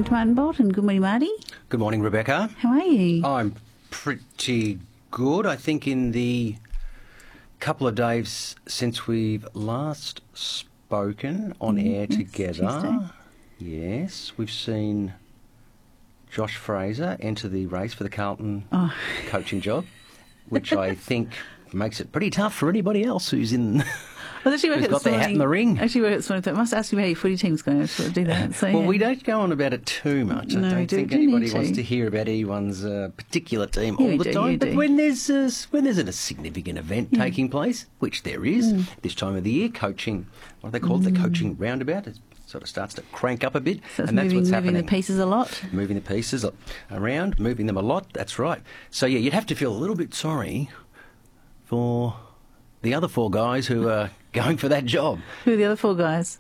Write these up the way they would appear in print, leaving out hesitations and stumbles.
to Martin Bolton. Good morning, Marty. Good morning, Rebecca. How are you? I'm pretty good. I think in the couple of days since we've last spoken on air together, Tuesday. yes, we've seen Josh Fraser enter the race for the Carlton coaching job, which I think makes it pretty tough for anybody else who's in... Who's got their hat in the ring. Actually, worked this morning. I must ask you how your footy team's going. I sort of do that. So, Well, yeah. we don't go on about it too much. No, I we don't think do anybody need to. wants to hear about anyone's particular team Yeah, all we the do, time. you But do. when there's a significant event taking place, which there is this time of the year, coaching, what do they call it? The coaching roundabout. It sort of starts to crank up a bit, So it's and that's what's moving happening. the pieces a lot. Moving the pieces around, moving them a lot. That's right. So yeah, you'd have to feel a little bit sorry for the other four guys who are going for that job. Who are the other four guys?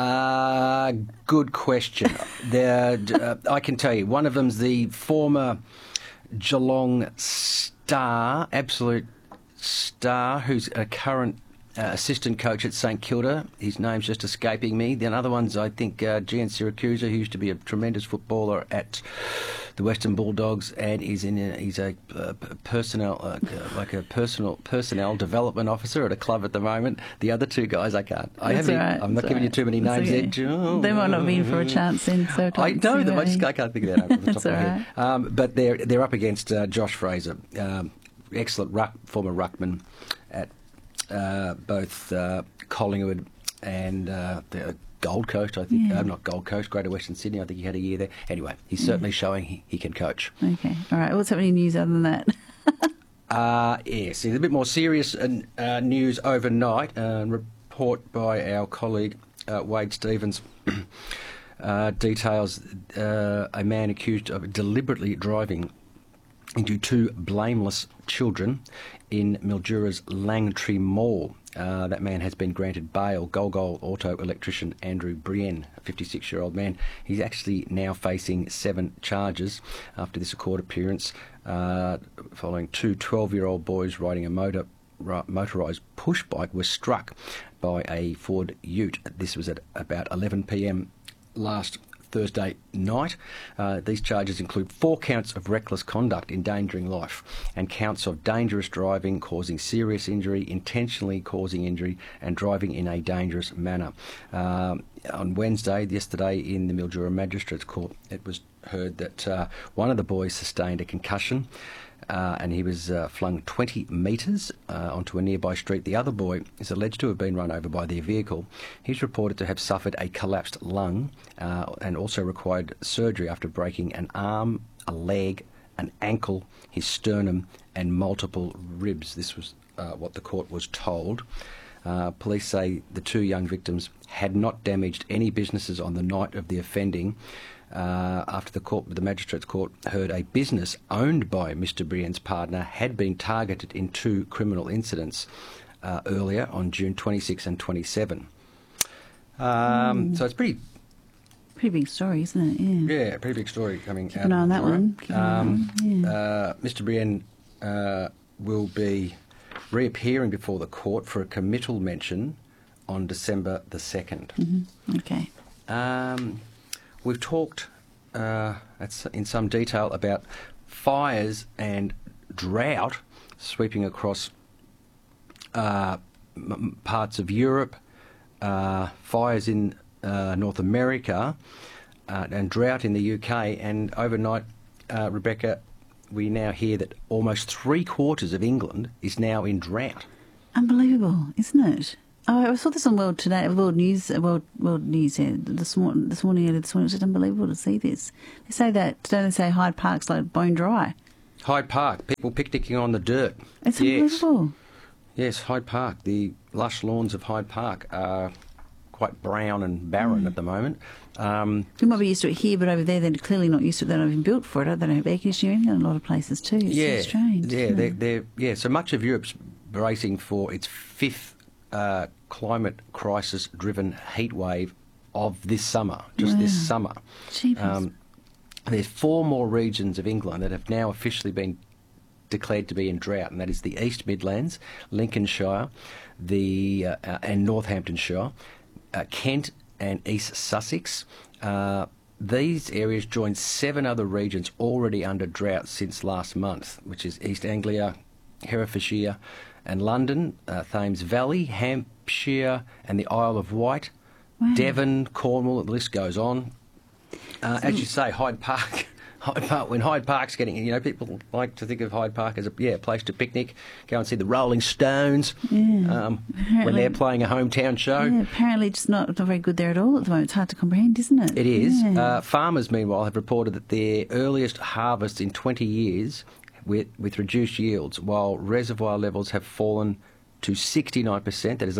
Good question. I can tell you, one of them's the former Geelong star, absolute star, who's a current assistant coach at St Kilda. His name's just escaping me. The other one's, I think, Gian Siracusa, who used to be a tremendous footballer at the Western Bulldogs, and he's a personnel development officer at a club at the moment. The other two guys, I can't. That's all right. I'm not That's giving you all too many right. names That's there. okay. They might not be in for a chance then. So I know them. I can't think of that off the top That's of my all head. But they're up against Josh Fraser, excellent former ruckman at both Collingwood and the Gold Coast, I think. Yeah. Not Gold Coast, Greater Western Sydney. I think he had a year there. Anyway, he's certainly showing he can coach. Okay. All right. What's happening in news other than that? Yes, a bit more serious news overnight. Report by our colleague Wade Stevens details a man accused of deliberately driving into two blameless children in Mildura's Langtree Mall. That man has been granted bail. Golgol auto electrician Andrew Brien, a 56-year-old man. He's actually now facing 7 charges after this court appearance, following two 12-year-old boys riding a motorised push bike were struck by a Ford Ute. This was at about 11 p.m. last Thursday night. These charges include 4 counts of reckless conduct endangering life and counts of dangerous driving causing serious injury, intentionally causing injury and driving in a dangerous manner. On yesterday in the Mildura Magistrates Court, it was heard that one of the boys sustained a concussion and he was flung 20 metres onto a nearby street. The other boy is alleged to have been run over by their vehicle. He's reported to have suffered a collapsed lung and also required surgery after breaking an arm, a leg, an ankle, his sternum and multiple ribs. This was what the court was told. Police say the 2 young victims had not damaged any businesses on the night of the offending. After the Magistrates Court heard a business owned by Mr Brien's partner had been targeted in 2 criminal incidents earlier on June 26 and 27. So it's pretty Pretty big story, isn't it? Yeah. pretty big story coming Keep out. an eye on that tomorrow. one. Keep an eye on that one. Mr Brien will be reappearing before the court for a committal mention on December the 2nd. Okay. We've talked in some detail about fires and drought sweeping across parts of Europe, fires in North America, and drought in the UK. And overnight, Rebecca, we now hear that almost 3/4 of England is now in drought. Unbelievable, isn't it? Oh, I saw this on World News here this morning. It was just unbelievable to see this. They say that, don't they say Hyde Park's like bone dry? Hyde Park, people picnicking on the dirt. It's Yes. unbelievable. Yes, Hyde Park. The lush lawns of Hyde Park are quite brown and barren at the moment. We might be used to it here, but over there they're clearly not used to it. They're not even built for it. They don't have air conditioning in a lot of places too. It's so strange. Yeah, so much of Europe's bracing for its 5th climate crisis-driven heat wave of this summer, this summer. Jeepers. There's 4 more regions of England that have now officially been declared to be in drought, and that is the East Midlands, Lincolnshire, and Northamptonshire, Kent and East Sussex, these areas join 7 other regions already under drought since last month, which is East Anglia, Herefordshire and London, Thames Valley, Hampshire and the Isle of Wight, Devon, Cornwall, the list goes on. As you say, Hyde Park. When Hyde Park's getting, people like to think of Hyde Park as a place to picnic, go and see the Rolling Stones when they're playing a hometown show. Yeah, apparently just not very good there at all at the moment. It's hard to comprehend, isn't it? It is. Yeah. Farmers, meanwhile, have reported that their earliest harvest in 20 years with reduced yields, while reservoir levels have fallen to 69%, that is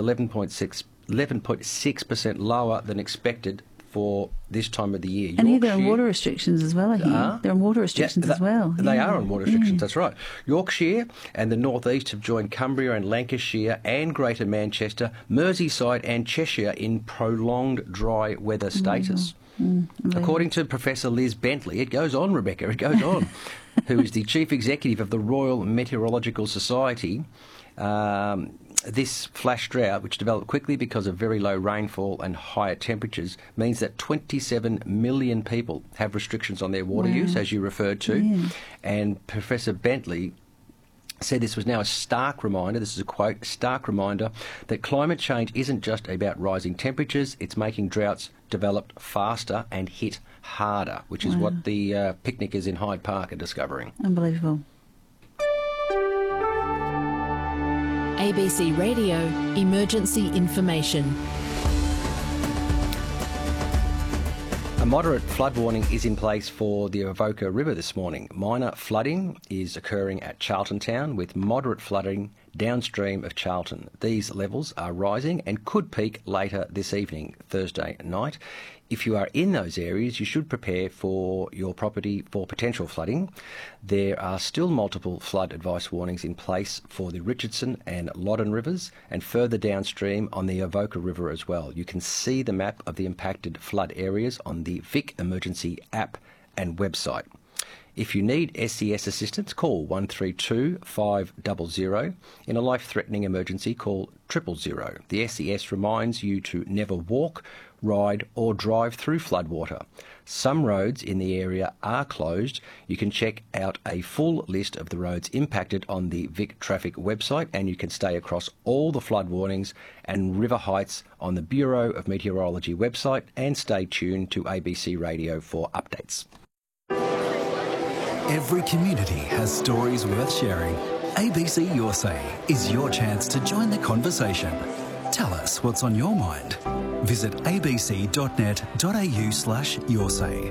11.6% lower than expected for this time of the year. And here they're on water restrictions as well, I hear. They're on water restrictions as well. They are on water restrictions, that's right. Yorkshire and the North East have joined Cumbria and Lancashire and Greater Manchester, Merseyside and Cheshire in prolonged dry weather status. According to Professor Liz Bentley, it goes on, Rebecca, it goes on, who is the Chief Executive of the Royal Meteorological Society. This flash drought, which developed quickly because of very low rainfall and higher temperatures, means that 27 million people have restrictions on their water use, as you referred to. Yeah. And Professor Bentley said this was now a stark reminder, this is a quote, stark reminder that climate change isn't just about rising temperatures, it's making droughts develop faster and hit harder, which is what the picnickers in Hyde Park are discovering. Unbelievable. ABC Radio Emergency Information. A moderate flood warning is in place for the Avoca River this morning. Minor flooding is occurring at Charlton Town with moderate flooding downstream of Charlton. These levels are rising and could peak later this evening, Thursday night. If you are in those areas, you should prepare for your property for potential flooding. There are still multiple flood advice warnings in place for the Richardson and Loddon rivers and further downstream on the Avoca River as well. You can see the map of the impacted flood areas on the Vic Emergency app and website. If you need SES assistance, call 132 500. In a life-threatening emergency, call 000. The SES reminds you to never walk, ride or drive through floodwater. Some roads in the area are closed. You can check out a full list of the roads impacted on the Vic Traffic website, and you can stay across all the flood warnings and river heights on the Bureau of Meteorology website, and stay tuned to ABC Radio for updates. Every community has stories worth sharing. ABC Your Say is your chance to join the conversation. Tell us what's on your mind. Visit abc.net.au/yoursay.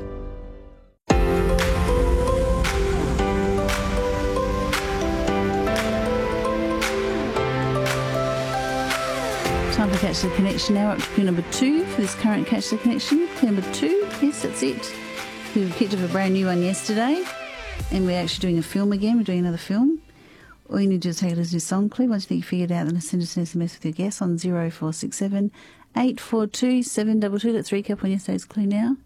Time for Catch the Connection now. Up to clue number 2 for this current Catch the Connection. Clue number 2, yes, that's it. We kicked off a brand new one yesterday, and we're actually doing a film again. We're doing another film. All you need to do is take a listen to the song clue. Once you think you figured it out, then send us an SMS with your guess on 0467 842 722. Let's recap on yesterday's clue now.